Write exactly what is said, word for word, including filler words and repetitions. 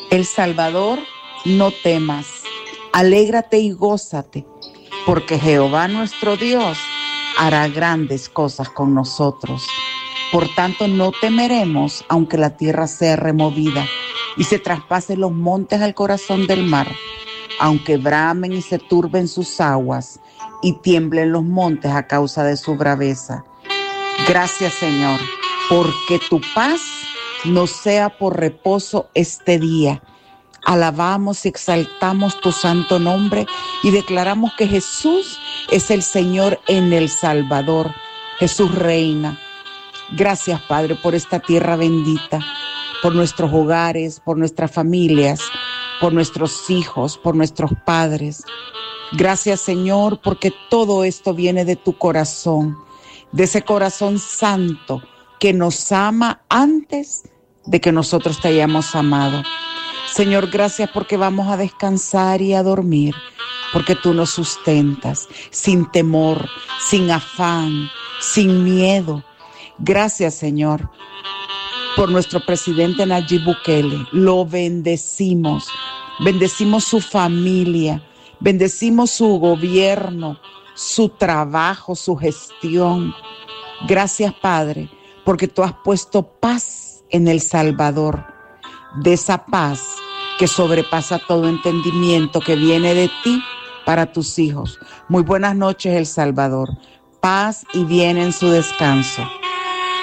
El Salvador, no temas, alégrate y gózate, porque Jehová nuestro Dios hará grandes cosas con nosotros. Por tanto, no temeremos, aunque la tierra sea removida y se traspasen los montes al corazón del mar, aunque bramen y se turben sus aguas y tiemblen los montes a causa de su braveza. Gracias, Señor, porque tu paz nos sea por reposo este día. Alabamos y exaltamos tu santo nombre y declaramos que Jesús es el Señor en El Salvador. Jesús reina. Gracias, Padre, por esta tierra bendita, por nuestros hogares, por nuestras familias, por nuestros hijos, por nuestros padres. Gracias, Señor, porque todo esto viene de tu corazón, de ese corazón santo que nos ama antes de que nosotros te hayamos amado. Señor, gracias porque vamos a descansar y a dormir, porque tú nos sustentas sin temor, sin afán, sin miedo. Gracias, Señor, por nuestro presidente Nayib Bukele. Lo bendecimos, bendecimos su familia, bendecimos su gobierno, su trabajo, su gestión. Gracias, Padre, porque tú has puesto paz en El Salvador, de esa paz que sobrepasa todo entendimiento, que viene de ti para tus hijos. Muy buenas noches, El Salvador. Paz y bien en su descanso.